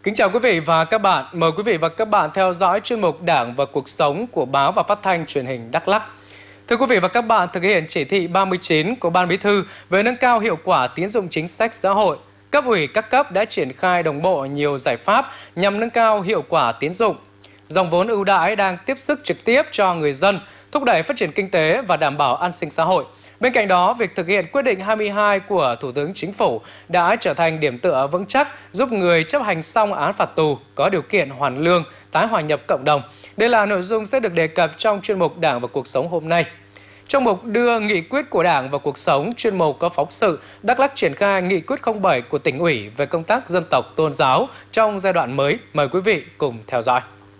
Kính chào quý vị và các bạn. Mời quý vị và các bạn theo dõi chuyên mục Đảng và Cuộc sống của Báo và Phát thanh Truyền hình Đắk Lắk. Thưa quý vị và các bạn, thực hiện chỉ thị 39 của Ban Bí thư về nâng cao hiệu quả tín dụng chính sách xã hội, cấp ủy các cấp đã triển khai đồng bộ nhiều giải pháp nhằm nâng cao hiệu quả tín dụng. Dòng vốn ưu đãi đang tiếp sức trực tiếp cho người dân, thúc đẩy phát triển kinh tế và đảm bảo an sinh xã hội. Bên cạnh đó, việc thực hiện quyết định 22 của Thủ tướng Chính phủ đã trở thành điểm tựa vững chắc giúp người chấp hành xong án phạt tù có điều kiện hoàn lương, tái hòa nhập cộng đồng. Đây là nội dung sẽ được đề cập trong chuyên mục Đảng và Cuộc sống hôm nay. Trong mục đưa nghị quyết của Đảng vào cuộc sống, chuyên mục có phóng sự Đắk Lắk triển khai nghị quyết 07 của tỉnh ủy về công tác dân tộc tôn giáo trong giai đoạn mới. Mời quý vị cùng theo dõi.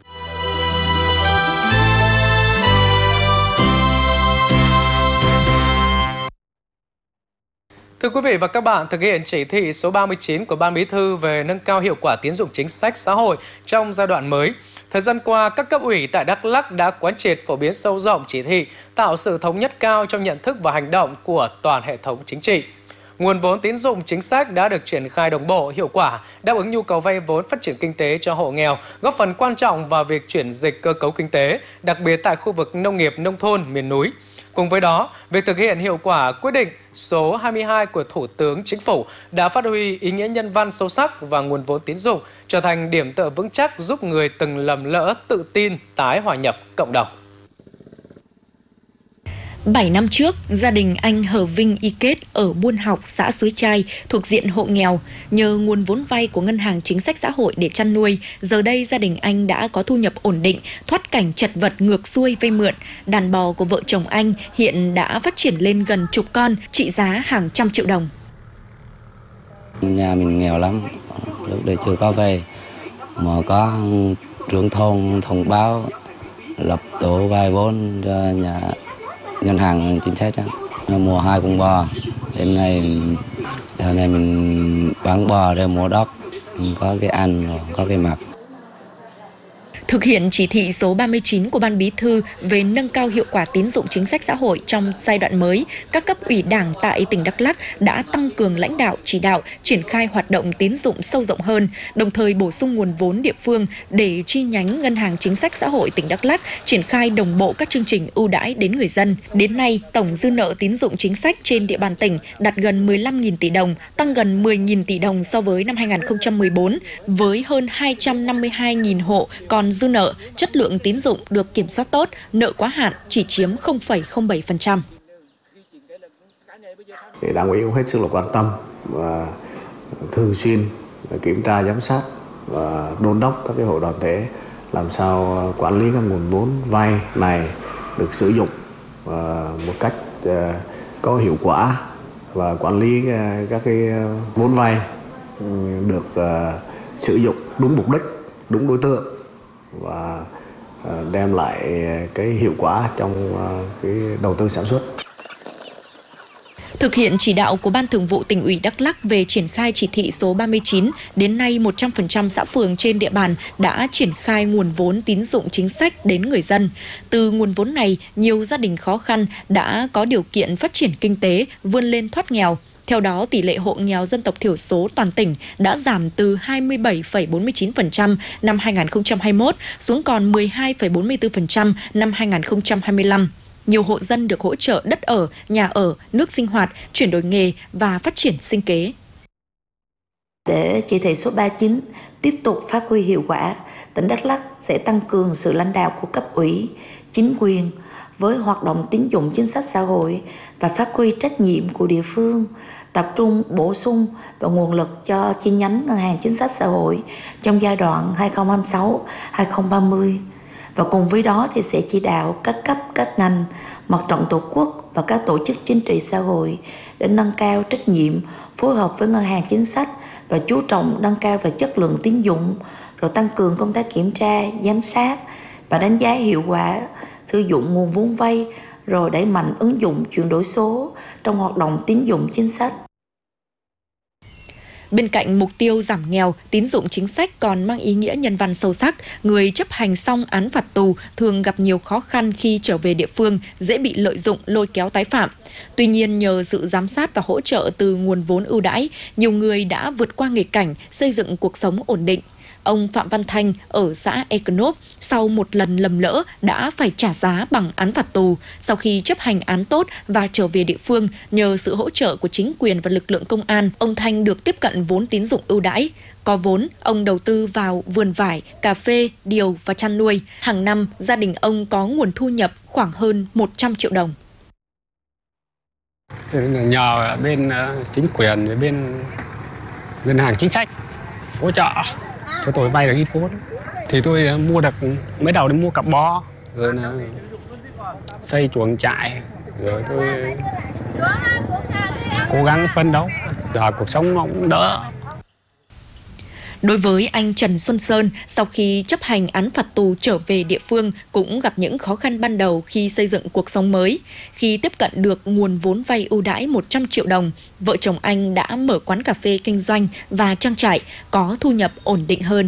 Thưa quý vị và các bạn, thực hiện chỉ thị số 39 của Ban Bí thư về nâng cao hiệu quả tín dụng chính sách xã hội trong giai đoạn mới, thời gian qua, các cấp ủy tại Đắk Lắk đã quán triệt phổ biến sâu rộng chỉ thị, tạo sự thống nhất cao trong nhận thức và hành động của toàn hệ thống chính trị. Nguồn vốn tín dụng chính sách đã được triển khai đồng bộ, hiệu quả, đáp ứng nhu cầu vay vốn phát triển kinh tế cho hộ nghèo, góp phần quan trọng vào việc chuyển dịch cơ cấu kinh tế, đặc biệt tại khu vực nông nghiệp, nông thôn, miền núi. Cùng với đó, việc thực hiện hiệu quả quyết định số 22 của Thủ tướng Chính phủ đã phát huy ý nghĩa nhân văn sâu sắc và nguồn vốn tín dụng trở thành điểm tựa vững chắc giúp người từng lầm lỡ tự tin tái hòa nhập cộng đồng. 7 năm trước, gia đình anh Hờ Vinh Y Kết ở Buôn Học, xã Suối Trai, thuộc diện hộ nghèo, nhờ nguồn vốn vay của Ngân hàng Chính sách Xã hội để chăn nuôi, giờ đây gia đình anh đã có thu nhập ổn định, thoát cảnh chật vật ngược xuôi vay mượn. Đàn bò của vợ chồng anh hiện đã phát triển lên gần chục con, trị giá hàng trăm triệu đồng. Nhà mình nghèo lắm, lúc đấy chưa có về, mà có trưởng thôn thông báo lập tổ vay vốn cho nhà Ngân hàng Chính sách đó. Mua 2 con bò, đến nay mình bán bò để mua đất, có cái ăn, có cái mặc. Thực hiện chỉ thị số 39 của Ban Bí thư về nâng cao hiệu quả tín dụng chính sách xã hội trong giai đoạn mới, các cấp ủy Đảng tại tỉnh Đắk Lắk đã tăng cường lãnh đạo, chỉ đạo, triển khai hoạt động tín dụng sâu rộng hơn, đồng thời bổ sung nguồn vốn địa phương để chi nhánh Ngân hàng Chính sách Xã hội tỉnh Đắk Lắk triển khai đồng bộ các chương trình ưu đãi đến người dân. Đến nay, tổng dư nợ tín dụng chính sách trên địa bàn tỉnh đạt gần 15.000 tỷ đồng, tăng gần 10.000 tỷ đồng so với năm 2014, với hơn 252.000 hộ còn dư nợ, chất lượng tín dụng được kiểm soát tốt, nợ quá hạn chỉ chiếm 0,07%. Đảng ủy cũng hết sức là quan tâm và thường xuyên kiểm tra giám sát và đôn đốc các cái hộ đoàn thể làm sao quản lý các nguồn vốn vay này được sử dụng một cách có hiệu quả và quản lý các cái vốn vay được sử dụng đúng mục đích, đúng đối tượng và đem lại cái hiệu quả trong cái đầu tư sản xuất. Thực hiện chỉ đạo của Ban Thường vụ Tỉnh ủy Đắk Lắk về triển khai chỉ thị số 39, đến nay 100% xã phường trên địa bàn đã triển khai nguồn vốn tín dụng chính sách đến người dân. Từ nguồn vốn này, nhiều gia đình khó khăn đã có điều kiện phát triển kinh tế, vươn lên thoát nghèo. Theo đó, tỷ lệ hộ nghèo dân tộc thiểu số toàn tỉnh đã giảm từ 27,49% năm 2021 xuống còn 12,44% năm 2025. Nhiều hộ dân được hỗ trợ đất ở, nhà ở, nước sinh hoạt, chuyển đổi nghề và phát triển sinh kế. Để chỉ thị số 39 tiếp tục phát huy hiệu quả, tỉnh Đắk Lắk sẽ tăng cường sự lãnh đạo của cấp ủy, chính quyền với hoạt động tín dụng chính sách xã hội và phát huy trách nhiệm của địa phương, tập trung bổ sung vào nguồn lực cho chi nhánh Ngân hàng Chính sách Xã hội trong giai đoạn 2026-2030. Và cùng với đó thì sẽ chỉ đạo các cấp, các ngành, mặt trận tổ quốc và các tổ chức chính trị xã hội để nâng cao trách nhiệm, phối hợp với Ngân hàng Chính sách và chú trọng nâng cao về chất lượng tín dụng, rồi tăng cường công tác kiểm tra, giám sát và đánh giá hiệu quả sử dụng nguồn vốn vay, rồi đẩy mạnh ứng dụng chuyển đổi số trong hoạt động tín dụng chính sách. Bên cạnh mục tiêu giảm nghèo, tín dụng chính sách còn mang ý nghĩa nhân văn sâu sắc. Người chấp hành xong án phạt tù thường gặp nhiều khó khăn khi trở về địa phương, dễ bị lợi dụng, lôi kéo tái phạm. Tuy nhiên, nhờ sự giám sát và hỗ trợ từ nguồn vốn ưu đãi, nhiều người đã vượt qua nghịch cảnh, xây dựng cuộc sống ổn định. ông Phạm Văn Thanh ở xã Econop sau một lần lầm lỡ đã phải trả giá bằng án phạt tù. Sau khi chấp hành án tốt và trở về địa phương, nhờ sự hỗ trợ của chính quyền và lực lượng công an, ông Thanh được tiếp cận vốn tín dụng ưu đãi. Có vốn, ông đầu tư vào vườn vải, cà phê, điều và chăn nuôi. Hàng năm, gia đình ông có nguồn thu nhập khoảng hơn 100 triệu đồng. Nhờ bên chính quyền với bên ngân hàng chính sách hỗ trợ cho tôi vay được ít vốn, thì tôi mua được mới đầu đi mua cặp bò, rồi là xây chuồng trại, rồi tôi cố gắng phấn đấu, giờ cuộc sống nó cũng đỡ. Đối với anh Trần Xuân Sơn, sau khi chấp hành án phạt tù trở về địa phương cũng gặp những khó khăn ban đầu khi xây dựng cuộc sống mới. Khi tiếp cận được nguồn vốn vay ưu đãi 100 triệu đồng, vợ chồng anh đã mở quán cà phê kinh doanh và trang trại, có thu nhập ổn định hơn.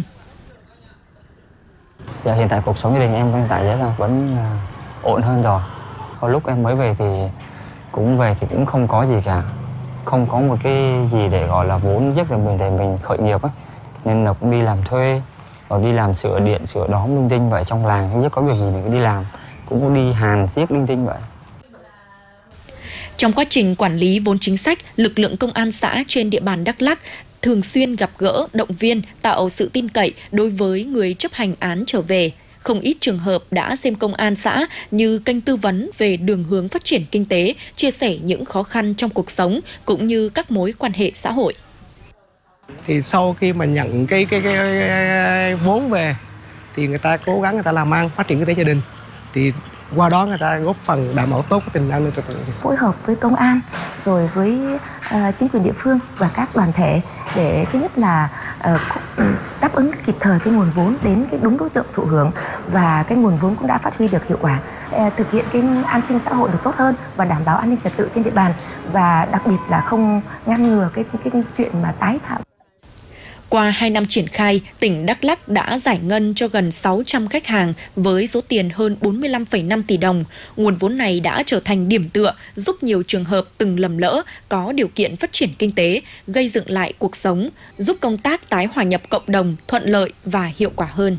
Dạ, hiện tại cuộc sống gia đình em hiện tại vẫn ổn hơn rồi. Có lúc em mới về thì cũng không có gì cả, không có một cái gì để gọi là vốn giúp để mình khởi nghiệp ấy. Nên là cũng đi làm thuê, rồi đi làm sửa điện, sửa đóm linh tinh vậy trong làng. Không biết có việc gì mình cứ đi làm, cũng có đi hàn xiếc linh tinh vậy. Trong quá trình quản lý vốn chính sách, lực lượng công an xã trên địa bàn Đắk Lắk thường xuyên gặp gỡ, động viên, tạo sự tin cậy đối với người chấp hành án trở về. Không ít trường hợp đã xem công an xã như kênh tư vấn về đường hướng phát triển kinh tế, chia sẻ những khó khăn trong cuộc sống cũng như các mối quan hệ xã hội. Thì sau khi mà nhận cái vốn về thì người ta cố gắng người ta làm ăn, phát triển kinh tế gia đình, thì qua đó người ta góp phần đảm bảo tốt cái tình an ninh trật tự. Phối hợp với công an rồi với chính quyền địa phương và các đoàn thể để thứ nhất là đáp ứng kịp thời cái nguồn vốn đến cái đúng đối tượng thụ hưởng, và cái nguồn vốn cũng đã phát huy được hiệu quả, thực hiện cái an sinh xã hội được tốt hơn và đảm bảo an ninh trật tự trên địa bàn, và đặc biệt là không ngăn ngừa cái chuyện mà tái phạm. Qua 2 năm triển khai, tỉnh Đắk Lắk đã giải ngân cho gần 600 khách hàng với số tiền hơn 45,5 tỷ đồng. Nguồn vốn này đã trở thành điểm tựa, giúp nhiều trường hợp từng lầm lỡ có điều kiện phát triển kinh tế, gây dựng lại cuộc sống, giúp công tác tái hòa nhập cộng đồng thuận lợi và hiệu quả hơn.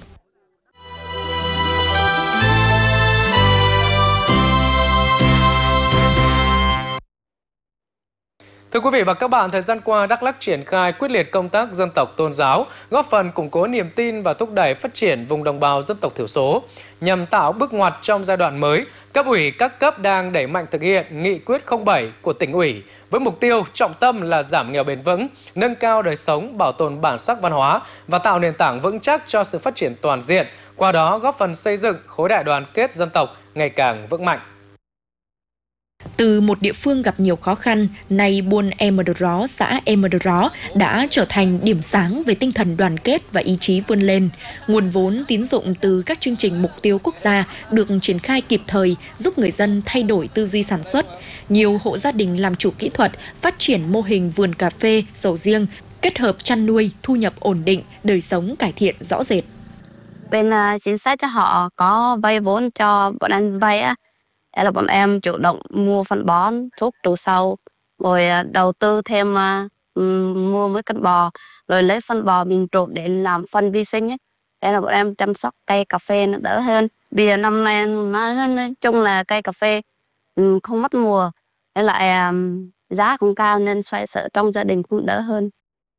Thưa quý vị và các bạn, thời gian qua, Đắk Lắk triển khai quyết liệt công tác dân tộc tôn giáo, góp phần củng cố niềm tin và thúc đẩy phát triển vùng đồng bào dân tộc thiểu số. Nhằm tạo bước ngoặt trong giai đoạn mới, cấp ủy các cấp đang đẩy mạnh thực hiện nghị quyết 07 của tỉnh ủy với mục tiêu trọng tâm là giảm nghèo bền vững, nâng cao đời sống, bảo tồn bản sắc văn hóa và tạo nền tảng vững chắc cho sự phát triển toàn diện, qua đó góp phần xây dựng khối đại đoàn kết dân tộc ngày càng vững mạnh. Từ một địa phương gặp nhiều khó khăn, nay buôn Ea Mờ Ró, xã Ea Mờ Ró đã trở thành điểm sáng về tinh thần đoàn kết và ý chí vươn lên. Nguồn vốn tín dụng từ các chương trình mục tiêu quốc gia được triển khai kịp thời, giúp người dân thay đổi tư duy sản xuất. Nhiều hộ gia đình làm chủ kỹ thuật, phát triển mô hình vườn cà phê, sầu riêng, kết hợp chăn nuôi, thu nhập ổn định, đời sống cải thiện rõ rệt. Bên chính sách họ có vay vốn cho bọn anh vay á. Đây là bọn em chủ động mua phân bón, thuốc trừ sâu, rồi đầu tư thêm mua mấy con bò, rồi lấy phân bò mình trộn để làm phân vi sinh ấy. Đây là bọn em chăm sóc cây cà phê nó đỡ hơn. Vì năm nay nói chung là cây cà phê không mất mùa, với lại giá cũng cao nên xoay sở trong gia đình cũng đỡ hơn.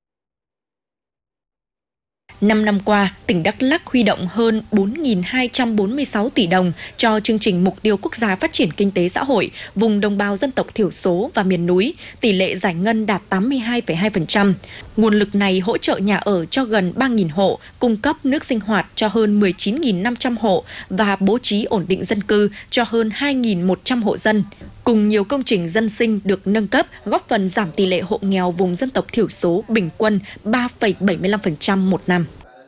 5 năm qua, tỉnh Đắk Lắk huy động hơn 4.246 tỷ đồng cho chương trình mục tiêu quốc gia phát triển kinh tế xã hội vùng đồng bào dân tộc thiểu số và miền núi, tỷ lệ giải ngân đạt 82,2%. Nguồn lực này hỗ trợ nhà ở cho gần 3.000 hộ, cung cấp nước sinh hoạt cho hơn 19.500 hộ và bố trí ổn định dân cư cho hơn 2.100 hộ dân. Cùng nhiều công trình dân sinh được nâng cấp, góp phần giảm tỷ lệ hộ nghèo vùng dân tộc thiểu số bình quân 3,75% một năm.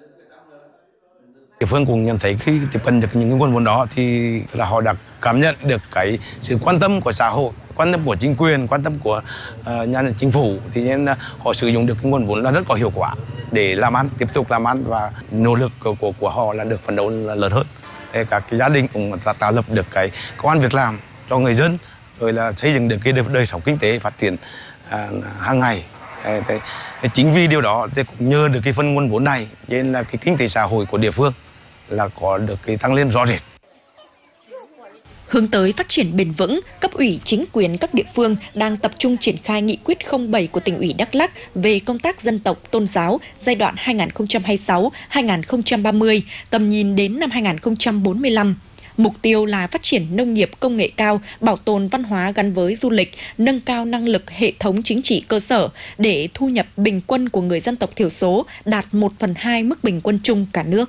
Địa phương cũng nhận thấy khi tiếp cận được những nguồn vốn đó thì là họ đã cảm nhận được cái sự quan tâm của xã hội, quan tâm của chính quyền, quan tâm của chính phủ, thì nên họ sử dụng được cái nguồn vốn là rất có hiệu quả để làm ăn, tiếp tục làm ăn, và nỗ lực của họ là được phấn đấu là lớn hơn. Để các cái gia đình cũng tạo lập được cái công ăn việc làm cho người dân, rồi là xây dựng được cái đời sống kinh tế phát triển hàng ngày Chính vì điều đó thì cũng nhờ được cái phần nguồn vốn này nên là cái kinh tế xã hội của địa phương là có được cái tăng lên rõ rệt. Hướng tới phát triển bền vững, cấp ủy chính quyền các địa phương đang tập trung triển khai nghị quyết 07 của tỉnh ủy Đắk Lắk về công tác dân tộc tôn giáo giai đoạn 2026-2030, tầm nhìn đến năm 2045. Mục tiêu là phát triển nông nghiệp công nghệ cao, bảo tồn văn hóa gắn với du lịch, nâng cao năng lực hệ thống chính trị cơ sở để thu nhập bình quân của người dân tộc thiểu số đạt 1/2 mức bình quân chung cả nước.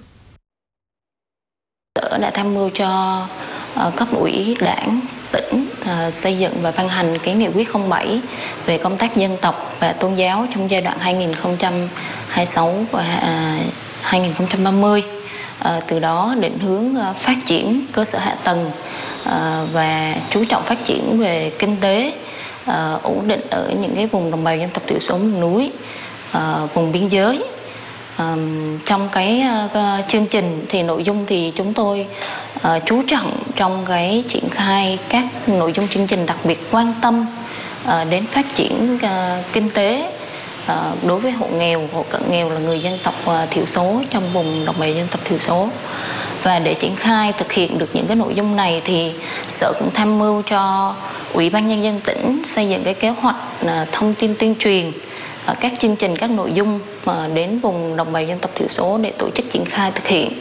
Sở đã tham mưu cho cấp ủy Đảng tỉnh xây dựng và ban hành cái nghị quyết 07 về công tác dân tộc và tôn giáo trong giai đoạn 2026 và 2030. Từ đó định hướng phát triển cơ sở hạ tầng và chú trọng phát triển về kinh tế, ổn định ở những cái vùng đồng bào dân tộc thiểu số miền núi, vùng biên giới. Trong cái chương trình thì nội dung thì chúng tôi chú trọng trong cái triển khai các nội dung chương trình đặc biệt quan tâm đến phát triển kinh tế đối với hộ nghèo, hộ cận nghèo là người dân tộc thiểu số trong vùng đồng bào dân tộc thiểu số. Và để triển khai thực hiện được những cái nội dung này thì Sở cũng tham mưu cho Ủy ban Nhân dân tỉnh xây dựng cái kế hoạch thông tin tuyên truyền các chương trình, các nội dung đến vùng đồng bào dân tộc thiểu số để tổ chức triển khai thực hiện.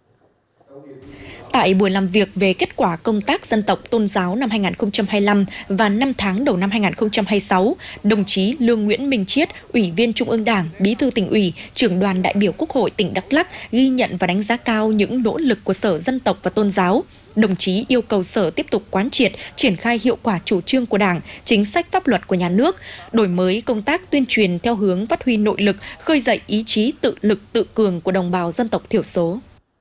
Tại buổi làm việc về kết quả công tác dân tộc tôn giáo năm 2025 và 5 tháng đầu năm 2026, đồng chí Lương Nguyễn Minh Chiết, Ủy viên Trung ương Đảng, Bí thư Tỉnh ủy, Trưởng đoàn đại biểu Quốc hội tỉnh Đắk Lắk ghi nhận và đánh giá cao những nỗ lực của Sở Dân tộc và Tôn giáo. Đồng chí yêu cầu Sở tiếp tục quán triệt, triển khai hiệu quả chủ trương của Đảng, chính sách pháp luật của nhà nước, đổi mới công tác tuyên truyền theo hướng phát huy nội lực, khơi dậy ý chí tự lực tự cường của đồng bào dân tộc thiểu số.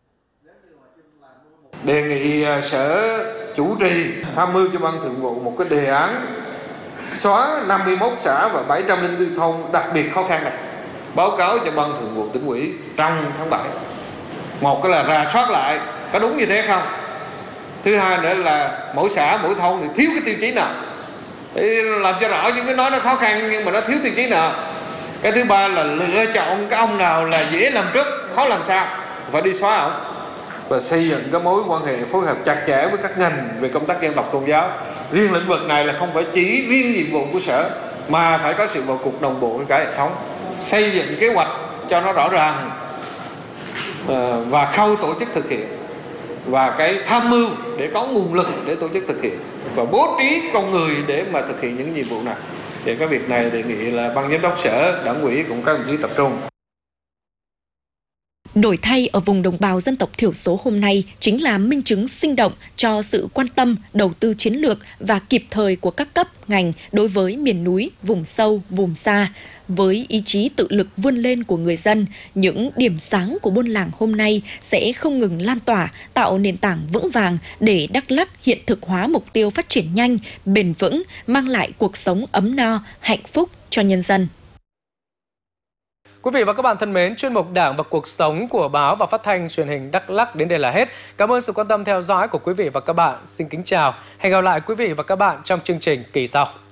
Đề nghị Sở chủ trì tham mưu cho Ban Thường vụ một cái đề án xóa 51 xã và 704 thôn đặc biệt khó khăn này, báo cáo cho Ban Thường vụ Tỉnh ủy trong tháng 7. Một cái là rà soát lại có đúng như thế không. Thứ hai nữa là mỗi xã, mỗi thôn thì thiếu cái tiêu chí nào để làm cho rõ những cái nói nó khó khăn nhưng mà nó thiếu tiêu chí nào. Cái thứ ba là lựa chọn cái ông nào là dễ làm trước, khó làm sao, phải đi xóa ổng. Và xây dựng cái mối quan hệ phối hợp chặt chẽ với các ngành về công tác dân tộc tôn giáo. Riêng lĩnh vực này là không phải chỉ riêng nhiệm vụ của Sở mà phải có sự vào cuộc đồng bộ với cả hệ thống, xây dựng kế hoạch cho nó rõ ràng và khâu tổ chức thực hiện và cái tham mưu để có nguồn lực để tổ chức thực hiện và bố trí con người để mà thực hiện những nhiệm vụ này. Thì cái việc này đề nghị là Ban Giám đốc Sở, Đảng ủy cũng các đồng chí tập trung. Đổi thay ở vùng đồng bào dân tộc thiểu số hôm nay chính là minh chứng sinh động cho sự quan tâm, đầu tư chiến lược và kịp thời của các cấp, ngành đối với miền núi, vùng sâu, vùng xa. Với ý chí tự lực vươn lên của người dân, những điểm sáng của buôn làng hôm nay sẽ không ngừng lan tỏa, tạo nền tảng vững vàng để Đắk Lắk hiện thực hóa mục tiêu phát triển nhanh, bền vững, mang lại cuộc sống ấm no, hạnh phúc cho nhân dân. Quý vị và các bạn thân mến, chuyên mục Đảng và Cuộc sống của Báo và Phát thanh Truyền hình Đắk Lắk đến đây là hết. Cảm ơn sự quan tâm theo dõi của quý vị và các bạn. Xin kính chào. Hẹn gặp lại quý vị và các bạn trong chương trình kỳ sau.